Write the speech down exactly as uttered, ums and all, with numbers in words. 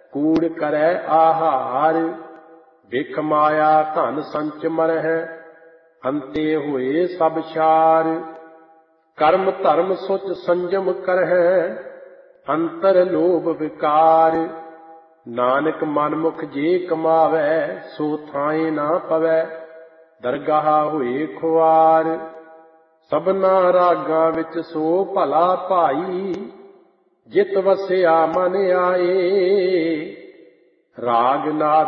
ਕੂੜ ਕਰੈ ਆਹਾਰ। ਬਿਖ ਮਾਇਆ ਧਨ ਸੰਚ ਮਰਹਿ, ਅੰਤੇ ਹੋਏ ਸਭ ਛਾਰ। ਕਰਮ ਧਰਮ ਸੁਚ ਸੰਜਮ ਕਰਹਿ, ਅੰਤਰ ਲੋਭ ਵਿਕਾਰ। ਨਾਨਕ ਮਨਮੁਖ ਜੇ ਕਮਾਵੈ, ਸੋ ਥਾਏ ਨਾ ਪਵੈ, ਦਰਗਾਹ ਹੋਏ ਖੁਆਰ। ਸਭਨਾ ਰਾਗਾਂ ਵਿੱਚ ਸੋ ਭਲਾ ਭਾਈ, ਜਿਤ ਵਸਿਆ ਮਨ ਆਏ। ਰਾਗ ਨਾਦ